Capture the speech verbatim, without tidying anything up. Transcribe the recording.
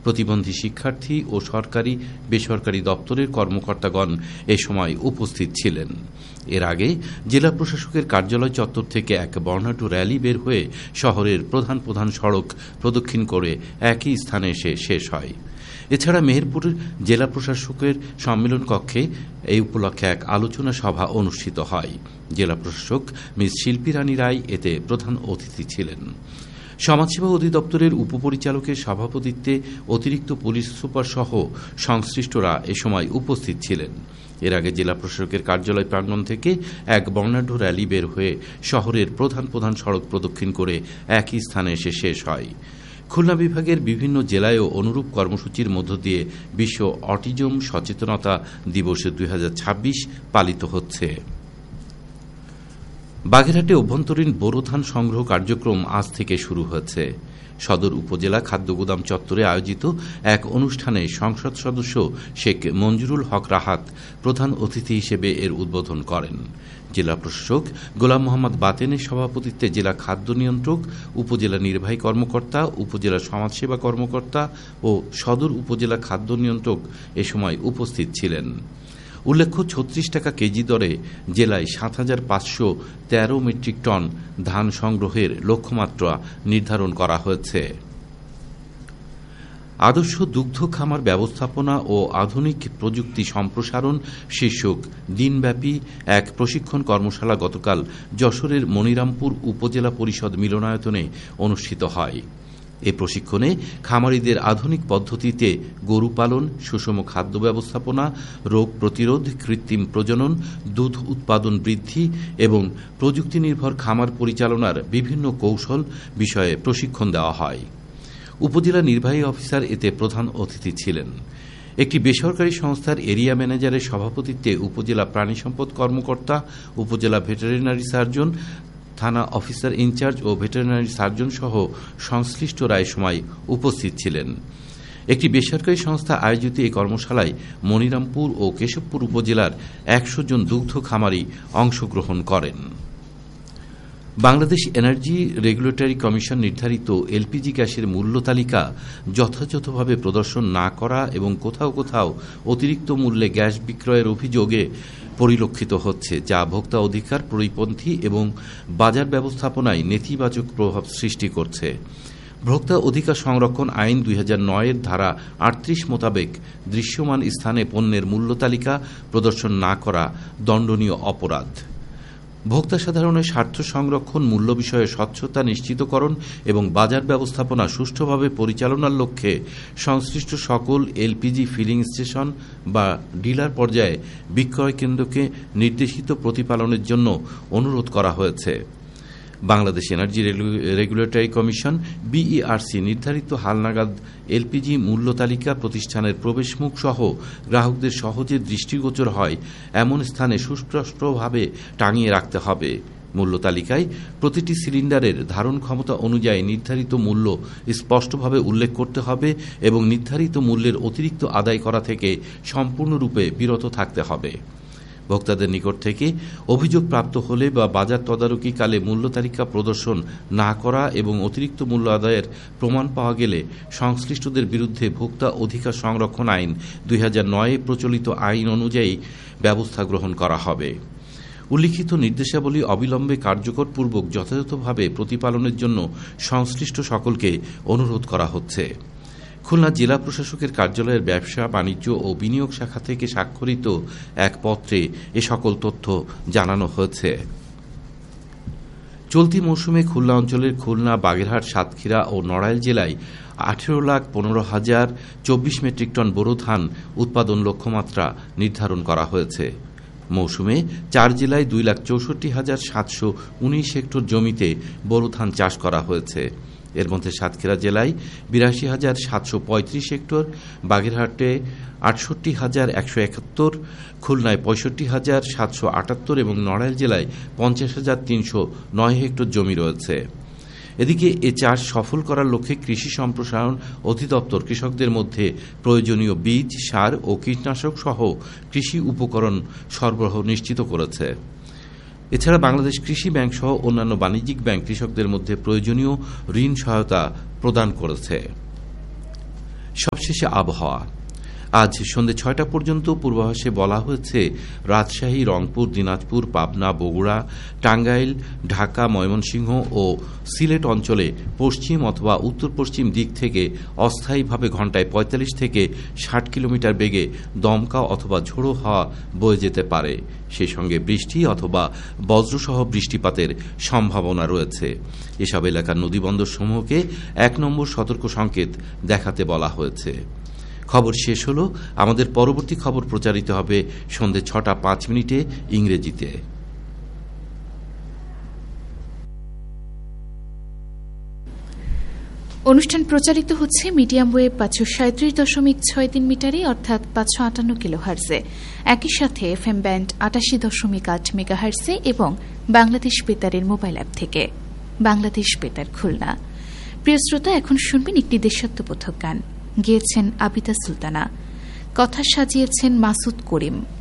প্রতিবন্ধী শিক্ষার্থী ও সরকারি বেসরকারি দপ্তরের কর্মকর্তাগণ এ সময় উপস্থিত ছিলেন। এর আগে জেলা প্রশাসকের কার্যালয় চত্বর থেকে এক বর্ণাঢ্য র্যালি বের হয়ে শহরের প্রধান প্রধান সড়ক প্রদক্ষিণ করে একই স্থানে এসে শেষ হয়। এছাড়া মেহেরপুর জেলা প্রশাসকের সম্মেলন কক্ষে এই উপলক্ষে এক আলোচনা সভা অনুষ্ঠিত হয়। জেলা প্রশাসক মিস শিল্পী রানী রায় এতে প্রধান অতিথি ছিলেন। সমাজসেবা অধিদপ্তরের উপপরিচালকের সভাপতিত্বে অতিরিক্ত পুলিশ সুপার সহ সংশ্লিষ্টরা এ সময় উপস্থিত ছিলেন। এর আগে জেলা প্রশাসকের কার্যালয় প্রাঙ্গণ থেকে এক বর্ণাঢ্য র্যালি বের হয়ে শহরের প্রধান প্রধান সড়ক প্রদক্ষিণ করে একই স্থানে এসে শেষ হয়। খুলনা বিভাগের বিভিন্ন জেলায়ও অনুরূপ কর্মসূচির মধ্য দিয়ে বিশ্ব অটিজম সচেতনতা দিবস দুই হাজার ছাব্বিশ পালিত হচ্ছে। বাগেরহাটে অভ্যন্তরীণ বোরো ধান সংগ্রহ কার্যক্রম আজ থেকে শুরু হয়েছে। সদর উপজেলা খাদ্য গুদাম চত্বরে আয়োজিত এক অনুষ্ঠানে সংসদ সদস্য শেখ মঞ্জুরুল হক রাহাত প্রধান অতিথি হিসেবে এর উদ্বোধন করেন। জেলা প্রশাসক গোলাম মোহাম্মদ বাতেনের সভাপতিত্বে জেলা খাদ্য নিয়ন্ত্রক, উপজেলা নির্বাহী কর্মকর্তা, উপজেলা সমাজসেবা কর্মকর্তা ও সদর উপজেলা খাদ্য নিয়ন্ত্রক এ সময় উপস্থিত ছিলেন। উল্লেখ্য, ছত্রিশ টাকা কেজি দরে জেলায় সাত হাজার পাঁচশো তেরো মেট্রিক টন ধান সংগ্রহের লক্ষ্যমাত্রা নির্ধারণ করা হয়েছে। আদর্শ দুগ্ধ খামার ব্যবস্থাপনা ও আধুনিক প্রযুক্তি সম্প্রসারণ শীর্ষক দিনব্যাপী এক প্রশিক্ষণ কর্মশালা গতকাল যশোরের মনিরামপুর উপজেলা পরিষদ মিলনায়তনে অনুষ্ঠিত হয়। এ প্রশিক্ষণে খামারিদের আধুনিক পদ্ধতিতে গরু পালন, সুষম খাদ্য ব্যবস্থাপনা, রোগ প্রতিরোধ, কৃত্রিম প্রজনন, দুধ উৎপাদন বৃদ্ধি এবং প্রযুক্তি নির্ভর খামার পরিচালনার বিভিন্ন কৌশল বিষয়ে প্রশিক্ষণ দেওয়া হয়। উপজেলা নির্বাহী অফিসার এতে প্রধান অতিথি ছিলেন। একটি বেসরকারি সংস্থার এরিয়া ম্যানেজারের সভাপতিত্বে উপজেলা প্রাণী সম্পদ কর্মকর্তা, উপজেলা ভেটেরিনারি সার্জন, থানা অফিসার ইনচার্জ ও ভেটেরিনারি সার্জন সহ সংশ্লিষ্টরা এ সময় উপস্থিত ছিলেন। একটি বেসরকারি সংস্থা আয়োজিত এই কর্মশালায় মনিরামপুর ও কেশবপুর উপজেলার একশো জন দুগ্ধ খামারি অংশগ্রহণ করেন। বাংলাদেশ এনার্জি রেগুলেটরি কমিশন নির্ধারিত এলপিজি গ্যাসের মূল্য তালিকা যথাযথভাবে প্রদর্শন না করা এবং কোথাও কোথাও অতিরিক্ত মূল্যে গ্যাস বিক্রয়ের অভিযোগে পরিলক্ষিত হচ্ছে, যা ভোক্তা অধিকার পরিপন্থী এবং বাজার ব্যবস্থাপনায় নেতিবাচক প্রভাব সৃষ্টি করছে। ভোক্তা অধিকার সংরক্ষণ আইন দুই হাজার নয়ের ধারা আটত্রিশ মোতাবেক দৃশ্যমান স্থানে পণ্যের মূল্য তালিকা প্রদর্শন না করা দণ্ডনীয় অপরাধ। ভোক্তা সাধারণের স্বার্থ সংরক্ষণ, মূল্য বিষয়ে স্বচ্ছতা নিশ্চিতকরণ এবং বাজার ব্যবস্থাপনা সুষ্ঠুভাবে পরিচালনার লক্ষ্যে সংশ্লিষ্ট সকল এলপিজি ফিলিং স্টেশন বা ডিলার পর্যায়ে বিক্রয় কেন্দ্রকে নির্দেশিত প্রতিপালনের জন্য অনুরোধ করা হয়েছে। Bangladesh energy regulatory commission BERC নির্ধারিত হালনাগাদ এলপিজি মূল্য তালিকা প্রতিষ্ঠানের প্রবেশমুখ সহ গ্রাহকদের সহজে দৃষ্টিগোচর হয় এমন স্থানে সুস্পষ্টভাবে টাঙিয়ে রাখতে হবে। মূল্য তালিকায় প্রতিটি সিলিন্ডারের ধারণ ক্ষমতা অনুযায়ী নির্ধারিত মূল্য স্পষ্টভাবে উল্লেখ করতে হবে এবং নির্ধারিত মূল্যের অতিরিক্ত আদায় করা থেকে সম্পূর্ণরূপে বিরত থাকতে হবে। ভোক্তাদের নিকট থেকে অভিযোগ প্রাপ্ত হলে বা বাজার তদারকিকালে মূল্য তালিকা প্রদর্শন না করা এবং অতিরিক্ত মূল্য আদায়ের প্রমাণ পাওয়া গেলে সংশ্লিষ্টদের বিরুদ্ধে ভোক্তা অধিকার সংরক্ষণ আইন দুই হাজার নয়ে প্রচলিত আইন অনুযায়ী ব্যবস্থা গ্রহণ করা হবে। উল্লিখিত নির্দেশাবলী অবিলম্বে কার্যকর পূর্বক যথাযথভাবে প্রতিপালনের জন্য সংশ্লিষ্ট সকলকে অনুরোধ করা হচ্ছে। খুলনা জেলা প্রশাসকের কার্যালয়ের ব্যবসা, বাণিজ্য ও বিনিয়োগ শাখা থেকে স্বাক্ষরিত এক পত্রে এ সকল তথ্য জানানো হয়েছে। চলতি মৌসুমে খুলনা অঞ্চলের খুলনা, বাগেরহাট, সাতক্ষীরা ও নড়াইল জেলায় আঠেরো লাখ পনেরো হাজার চব্বিশ মেট্রিক টন বোরো ধান উৎপাদন লক্ষ্যমাত্রা নির্ধারণ করা হয়েছে। মৌসুমে চার জেলায় দুই লাখ চৌষট্টি হাজার সাতশো উনিশ হেক্টর জমিতে বোরো ধান চাষ করা হয়েছে। এর মধ্যে সাতক্ষীরা জেলায় বিরাশি হাজার সাতশো পঁয়ত্রিশ হেক্টর, বাগেরহাটে আটষট্টি হাজার একশো একাত্তর, খুলনায় পঁয়ষট্টি হাজার সাতশো আটাত্তর এবং নড়াইল জেলায় পঞ্চাশ হাজার তিনশো নয় হেক্টর জমি রয়েছে। এদিকে এ চাষ সফল করার লক্ষ্যে কৃষি সম্প্রসারণ অধিদপ্তর কৃষকদের মধ্যে প্রয়োজনীয় বীজ, সার ও কীটনাশক সহ কৃষি উপকরণ সরবরাহ নিশ্চিত করেছে। এছাড়া বাংলাদেশ কৃষি ব্যাংক সহ অন্যান্য বাণিজ্যিক ব্যাংক কৃষকদের মধ্যে প্রয়োজনীয় ঋণ সহায়তা প্রদান করেছে। সবশেষে আবহাওয়া। আজ সন্ধ্যে ছয়টা পর্যন্ত পূর্বাভাসে বলা হয়েছে রাজশাহী, রংপুর, দিনাজপুর, পাবনা, বগুড়া, টাঙ্গাইল, ঢাকা, ময়মনসিংহ ও সিলেট অঞ্চলে পশ্চিম অথবা উত্তর পশ্চিম দিক থেকে অস্থায়ীভাবে ঘণ্টায় পঁয়তাল্লিশ থেকে ষাট কিলোমিটার বেগে দমকা অথবা ঝোড়ো হাওয়া বয়ে যেতে পারে। সেই সঙ্গে বৃষ্টি অথবা বজ্রসহ বৃষ্টিপাতের সম্ভাবনা রয়েছে। এসব এলাকার নদীবন্দর সমূহকে এক নম্বর সতর্ক সংকেত দেখাতে বলা হয়েছে। খবর শেষ হল। আমাদের পরবর্তী খবর প্রচারিত হবে সন্ধ্যে ছটা পাঁচ মিনিটে ইংরেজিতে। অনুষ্ঠান প্রচারিত হচ্ছে মিডিয়াম ওয়েভ পাঁচশো সাঁত্রিশ দশমিক ছয় তিন মিটারে অর্থাৎ পাঁচশো আটান্ন কিলো হার্জে, একই সাথে এফ এম ব্যান্ড আটাশি দশমিক আট মেগা হার্জে এবং বাংলাদেশ বেতারের মোবাইল অ্যাপ থেকে। বাংলাদেশ বেতার খুলনা। প্রিয় শ্রোতা, এখন শুনবেন একটি দেশাত্মবোধক গান। গেয়েছেন আবিদা সুলতানা, কথা সাজিয়েছেন মাসুদ করিম।